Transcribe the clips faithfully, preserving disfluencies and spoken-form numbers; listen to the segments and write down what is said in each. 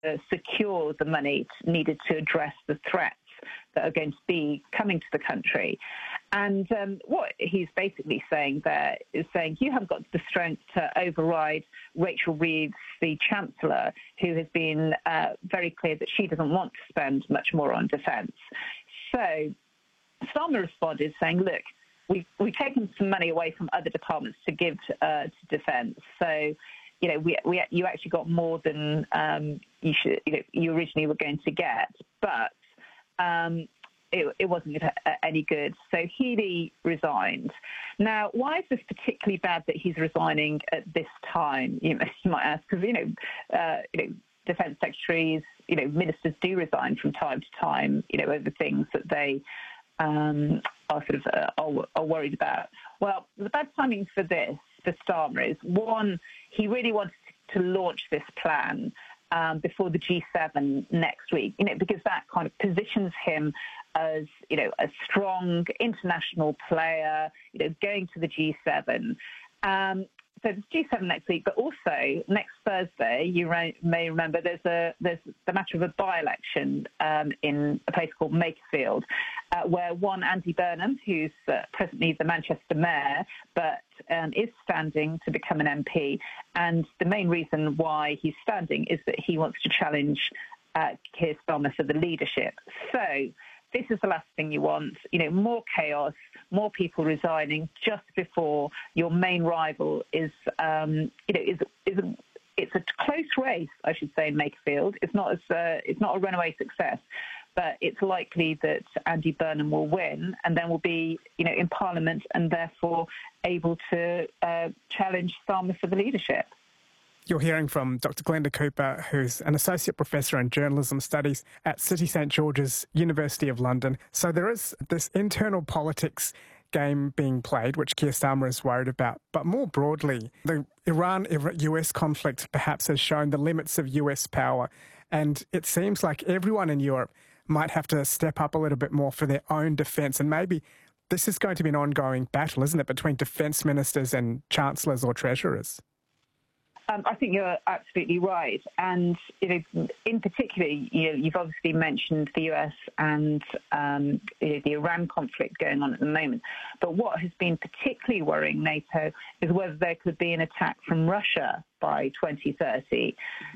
to secure the money needed to address the threats that are going to be coming to the country. And um, what he's basically saying there is saying you haven't got the strength to override Rachel Reeves, the Chancellor, who has been uh, very clear that she doesn't want to spend much more on defence. So Starmer responded saying, look, we've, we've taken some money away from other departments to give uh, to defence. So, you know, we, we you actually got more than um, you should, you know, you originally were going to get, but um, it, it wasn't any good. So Healey resigned. Now, why is this particularly bad that he's resigning at this time? You, know, you might ask, because you know, uh, you know, defence secretaries, you know, ministers do resign from time to time, you know, over things that they um, are sort of uh, are, are worried about. Well, the bad timing for this, for Starmer, is one, he really wanted to launch this plan um, before the G seven next week, you know, because that kind of positions him as, you know, a strong international player, you know, going to the G seven. Um, so there's G seven next week, but also next Thursday, you re- may remember, there's a there's the matter of a by-election um, in a place called Makerfield, uh, where one Andy Burnham, who's uh, presently the Manchester mayor, but um, is standing to become an M P. And the main reason why he's standing is that he wants to challenge uh, Keir Starmer for the leadership. So this is the last thing you want, you know, more chaos, more people resigning just before your main rival is, um, you know, is is a, it's a close race, I should say, in Makerfield. It's not as uh, it's not a runaway success, but it's likely that Andy Burnham will win and then will be, you know, in Parliament and therefore able to uh, challenge Starmer for the leadership. You're hearing from Doctor Glenda Cooper, who's an Associate Professor in Journalism Studies at City St George's, University of London. So there is this internal politics game being played, which Keir Starmer is worried about. But more broadly, the Iran-U S conflict perhaps has shown the limits of U S power. And it seems like everyone in Europe might have to step up a little bit more for their own defence. And maybe this is going to be an ongoing battle, isn't it, between defence ministers and chancellors or treasurers? Um, I think you're absolutely right. And, you know, in particular, you know, you've obviously mentioned the U S and um, you know, the Iran conflict going on at the moment. But what has been particularly worrying NATO is whether there could be an attack from Russia by twenty thirty.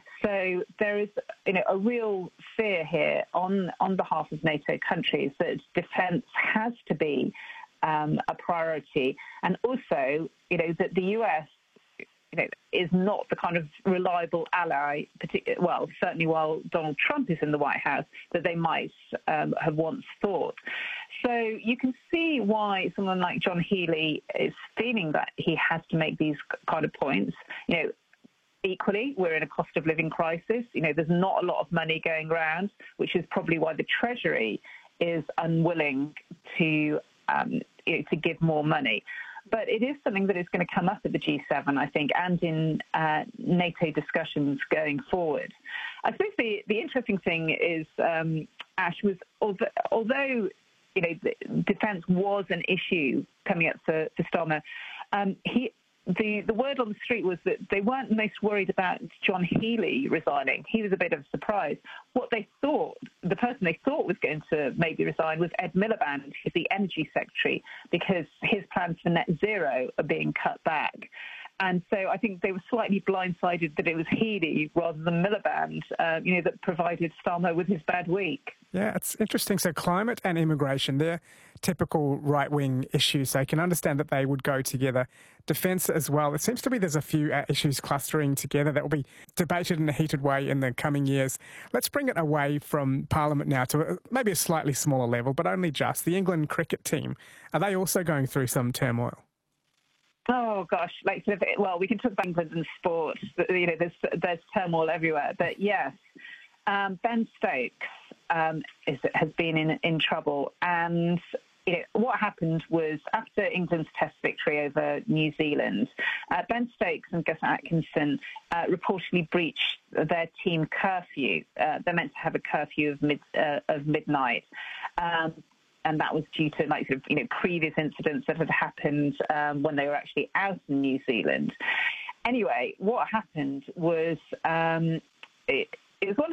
So there is, you know, a real fear here on, on behalf of NATO countries that defence has to be um, a priority. And also, you know, that the U S You know, is not the kind of reliable ally, particularly, well, certainly while Donald Trump is in the White House, that they might um, have once thought. So you can see why someone like John Healey is feeling that he has to make these kind of points. You know, equally, we're in a cost of living crisis. You know, there's not a lot of money going around, which is probably why the Treasury is unwilling to, um, you know, to give more money. But it is something that is going to come up at the G seven, I think, and in uh, NATO discussions going forward. I suppose the, the interesting thing is, um, Ash, was although, although you know, defence was an issue coming up for, for Starmer, um, he The, the word on the street was that they weren't most worried about John Healey resigning. He was a bit of a surprise. What they thought, the person they thought was going to maybe resign was Ed Miliband, who's the Energy Secretary, because his plans for net zero are being cut back. And so I think they were slightly blindsided that it was Healey rather than Miliband, uh, you know, that provided Starmer with his bad week. Yeah, it's interesting. So climate and immigration, they're typical right-wing issues. So you can understand that they would go together. Defence as well. It seems to be there's a few uh, issues clustering together that will be debated in a heated way in the coming years. Let's bring it away from Parliament now to a, maybe a slightly smaller level, but only just. The England cricket team, are they also going through some turmoil? Oh gosh, like well, we can talk about England and sport. You know, there's there's turmoil everywhere. But yes, um, Ben Stokes um, is, has been in in trouble, and you know what happened was after England's Test victory over New Zealand, uh, Ben Stokes and Gus Atkinson uh, reportedly breached their team curfew. Uh, they're meant to have a curfew of mid uh, of midnight. Um, And that was due to like sort of, you know, previous incidents that had happened um, when they were actually out in New Zealand. Anyway, what happened was um, it, it was one of